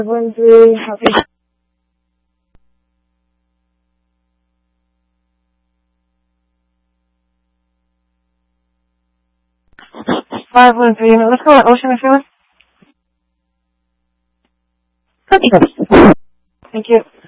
513, happy. 513, let's go on Ocean if you want. Thank you.